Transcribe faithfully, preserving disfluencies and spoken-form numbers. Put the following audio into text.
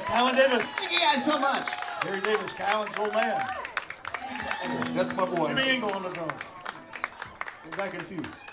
Calvin Davis. Thank you guys so much. Harry Davis, Calvin's old man. That's my boy. Jimmy Engel on the drum. We'll be back in a few.